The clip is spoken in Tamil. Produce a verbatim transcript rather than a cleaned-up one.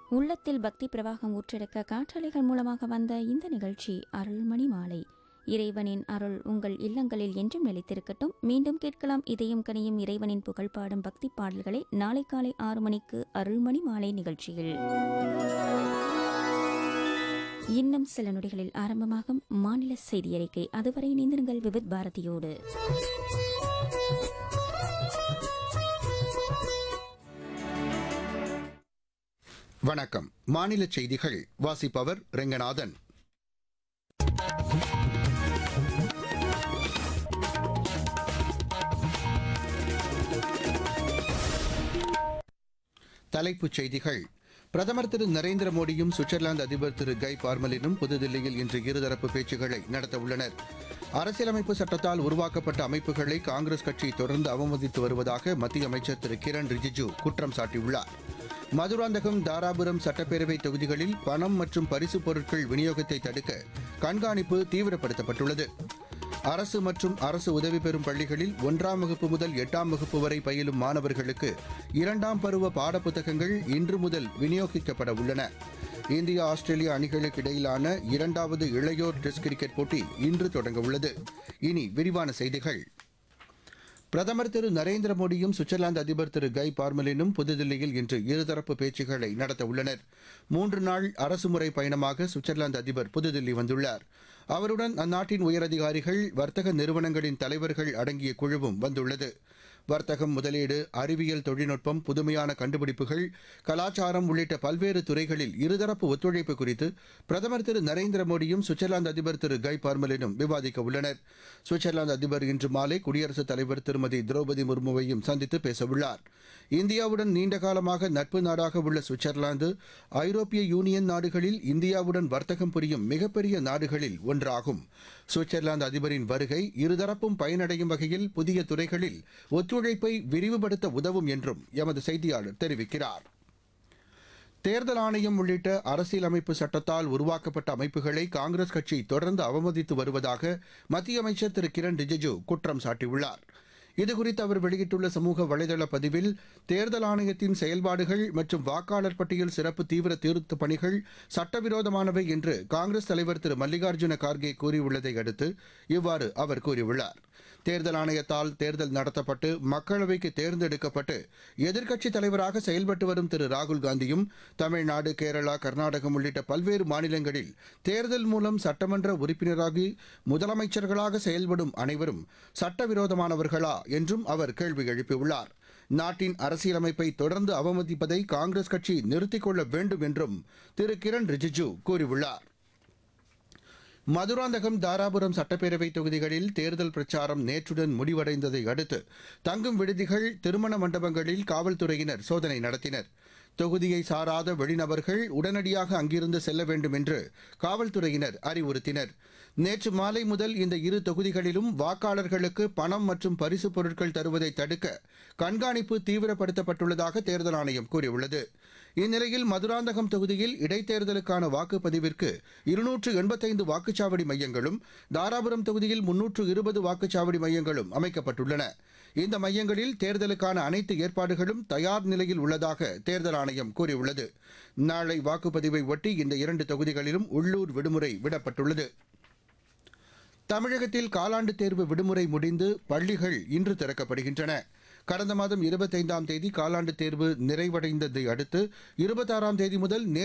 உள்ளத்தில் பக்தி பிரவாகம் ஊற்றெடுக்க காற்றலைகள் மூலமாக வந்த இந்த நிகழ்ச்சி அருள்மணி மாலை. இறைவனின் அருள் உங்கள் இல்லங்களில் என்றும் நிலைத்திருக்கட்டும். மீண்டும் கேட்கலாம் இதயம் கனியும் இறைவனின் புகழ் பாடும் பக்தி பாடல்களை நாளை காலை ஆறு மணிக்கு அருள்மணி மாலை நிகழ்ச்சியில். இன்னும் சில நொடிகளில் ஆரம்பமாகும் மாநில செய்தி அறிக்கை. அதுவரை இணைந்திருங்கள் விவித் பாரதியோடு. வணக்கம். மாநில செய்திகள் வாசிப்பவர் ரெங்கநாதன். தலைப்புச் செய்திகள். பிரதமர் திரு நரேந்திர மோடியும் சுவிட்சர்லாந்து அதிபர் திரு கை பார்மலினும் புதுதில்லியில் இன்று இருதரப்பு பேச்சுக்களை நடத்தவுள்ளனர். அரசியலமைப்பு சட்டத்தால் உருவாக்கப்பட்ட அமைப்புகளை காங்கிரஸ் கட்சி தொடர்ந்து அவமதித்து வருவதாக மத்திய அமைச்சர் திரு கிரண் ரிஜிஜு குற்றம் சாட்டியுள்ளார். மதுராந்தகம், தாராபுரம் சட்டப்பேரவை தொகுதிகளில் பணம் மற்றும் பரிசுப் பொருட்கள் விநியோகத்தை தடுக்க கண்காணிப்பு தீவிரப்படுத்தப்பட்டுள்ளது. அரசு மற்றும் அரசு உதவி பெறும் பள்ளிகளில் ஒன்றாம் வகுப்பு முதல் எட்டாம் வகுப்பு வரை பயிலும் மாணவர்களுக்கு இரண்டாம் பருவ பாடப்புத்தகங்கள் இன்று முதல் விநியோகிக்கப்பட உள்ளன. இந்தியா ஆஸ்திரேலியா அணிகளுக்கு இடையிலான இரண்டாவது இளையோர் டெஸ்ட் கிரிக்கெட் போட்டி இன்று தொடங்க உள்ளது. இனி விரிவான செய்திகள். பிரதமர் திரு நரேந்திர மோடியும் சுவிட்சர்லாந்து அதிபர் திரு கை பார்மலினும் புதுதில்லியில் இன்று இருதரப்பு பேச்சுக்களை நடத்த உள்ளனர். மூன்று நாள் அரசுமுறை பயணமாக சுவிட்சர்லாந்து அதிபர் புதுதில்லி வந்துள்ளார். அவருடன் அந்நாட்டின் உயரதிகாரிகள், வர்த்தக நிறுவனங்களின் தலைவர்கள் அடங்கிய குழுவும் வந்துள்ளது. வர்த்தகம், முதலீடு, அறிவியல் தொழில்நுட்பம், புதுமையான கண்டுபிடிப்புகள், கலாச்சாரம் உள்ளிட்ட பல்வேறு துறைகளில் இருதரப்பு ஒத்துழைப்பு குறித்து பிரதமர் திரு நரேந்திர மோடியும் சுவிட்சர்லாந்து அதிபர் திரு கை பார்மலினும் விவாதிக்க உள்ளனர். சுவிட்சர்லாந்து அதிபர் இன்று மாலை குடியரசுத் தலைவர் திருமதி திரௌபதி முர்முவையும் சந்தித்து பேசவுள்ளார். இந்தியாவுடன் நீண்டகாலமாக நட்பு நாடாக உள்ள சுவிட்சர்லாந்து ஐரோப்பிய யூனியன் நாடுகளில் இந்தியாவுடன் வர்த்தகம் புரியும் மிகப்பெரிய நாடுகளில் ஒன்றாகும். சுவிட்சர்லாந்து அதிபரின் வருகை இருதரப்பும் பயனடையும் வகையில் புதிய துறைகளில் ஒத்துழைப்பை விரிவுபடுத்த உதவும் என்றும் எமது செய்தியாளர் தெரிவிக்கிறார். தேர்தல் ஆணையம் உள்ளிட்ட அரசியலமைப்பு சட்டத்தால் உருவாக்கப்பட்ட அமைப்புகளை காங்கிரஸ் கட்சி தொடர்ந்து அவமதித்து வருவதாக மத்திய அமைச்சர் திரு கிரண் ரிஜிஜு குற்றம் சாட்டியுள்ளார். இதுகுறித்து அவர் வெளியிட்டுள்ள சமூக வலைதள பதிவில், தேர்தல் ஆணையத்தின் செயல்பாடுகள் மற்றும் வாக்காளர் பட்டியல் சிறப்பு தீவிர திருத்த பணிகள் சட்டவிரோதமானவை என்று காங்கிரஸ் தலைவர் திரு மல்லிகார்ஜுன கார்கே கூறியுள்ளதை அடுத்து இவ்வாறு அவர் கூறியுள்ளார். தேர்தல் ஆணையத்தால் தேர்தல் நடத்தப்பட்டு மக்களவைக்கு தேர்ந்தெடுக்கப்பட்டு எதிர்க்கட்சித் தலைவராக செயல்பட்டு வரும் திரு ராகுல் காந்தியும் தமிழ்நாடு, கேரளா, கர்நாடகம் உள்ளிட்ட பல்வேறு மாநிலங்களில் தேர்தல் மூலம் சட்டமன்ற உறுப்பினராகி முதலமைச்சர்களாக செயல்படும் அனைவரும் சட்டவிரோதமானவர்களா என்றும் அவர் கேள்வி எழுப்பியுள்ளார். நாட்டின் அரசியலமைப்பை தொடர்ந்து அவமதிப்பதை காங்கிரஸ் கட்சி நிறுத்திக் கொள்ள வேண்டும் என்றும் திரு கிரண் ரிஜிஜு கூறியுள்ளார். மதுராந்தகம், தாராபுரம் சட்டப்பேரவை தொகுதிகளில் தேர்தல் பிரச்சாரம் நேற்றுடன் முடிவடைந்ததை அடுத்து தங்கும் விடுதிகள், திருமண மண்டபங்களில் காவல்துறையினர் சோதனை நடத்தினர். தொகுதியை சாராத வெளிநபர்கள் உடனடியாக அங்கிருந்து செல்ல வேண்டும் என்று காவல்துறையினர் அறிவுறுத்தினர். நேற்று மாலை முதல் இந்த இரு தொகுதிகளிலும் வாக்காளர்களுக்கு பணம் மற்றும் பரிசுப் பொருட்கள் தருவதை தடுக்க கண்காணிப்பு தீவிரப்படுத்தப்பட்டுள்ளதாக தேர்தல் ஆணையம் கூறியுள்ளது. இந்நிலையில் மதுராந்தகம் தொகுதியில் இடைத்தேர்தலுக்கான வாக்குப்பதிவிற்கு இருநூற்று எண்பத்தைந்து வாக்குச்சாவடி மையங்களும், தாராபுரம் தொகுதியில் முன்னூற்று இருபது வாக்குச்சாவடி மையங்களும் அமைக்கப்பட்டுள்ளன. இந்த மையங்களில் தேர்தலுக்கான அனைத்து ஏற்பாடுகளும் தயார் நிலையில் உள்ளதாக தேர்தல் ஆணையம் கூறியுள்ளது. நாளை வாக்குப்பதிவை ஒட்டி இந்த இரண்டு தொகுதிகளிலும் உள்ளூர் விடுமுறை விடப்பட்டுள்ளது. தமிழகத்தில் காலாண்டு தேர்வு விடுமுறை முடிந்து பள்ளிகள் இன்று திறக்கப்படுகின்றன. கடந்த மாதம் இருபத்தைந்தாம் தேதி காலாண்டு தேர்வு நிறைவடைந்ததை அடுத்து இருபத்தாறாம் தேதி முதல்